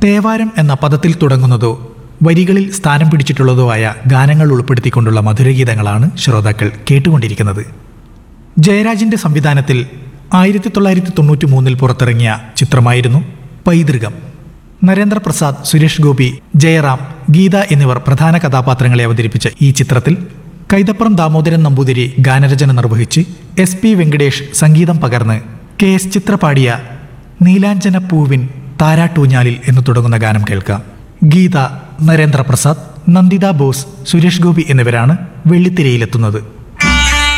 തേവാരം എന്ന പദത്തിൽ തുടങ്ങുന്നതോ വരികളിൽ സ്ഥാനം പിടിച്ചിട്ടുള്ളതോ ആയ ഗാനങ്ങൾ ഉൾപ്പെടുത്തിക്കൊണ്ടുള്ള മധുരഗീതങ്ങളാണ് ശ്രോതാക്കൾ കേട്ടുകൊണ്ടിരിക്കുന്നത്. ജയരാജിൻ്റെ സംവിധാനത്തിൽ 1993 പുറത്തിറങ്ങിയ ചിത്രമായിരുന്നു പൈതൃകം. നരേന്ദ്രപ്രസാദ്, സുരേഷ് ഗോപി, ജയറാം, ഗീത എന്നിവർ പ്രധാന കഥാപാത്രങ്ങളെ അവതരിപ്പിച്ച ഈ ചിത്രത്തിൽ കൈതപ്പുറം ദാമോദരൻ നമ്പൂതിരി ഗാനരചന നിർവഹിച്ച് SP വെങ്കടേഷ് സംഗീതം പകർന്ന് KS ചിത്ര പാടിയ നീലാഞ്ജന പൂവിൻ താരാട്ടൂഞ്ഞാലിൽ എന്ന് തുടങ്ങുന്ന ഗാനം കേൾക്കാം. ഗീത, നരേന്ദ്രപ്രസാദ്, നന്ദിത ബോസ്, സുരേഷ് ഗോപി എന്നിവരാണ് വെള്ളിത്തിരയിലെത്തുന്നത്.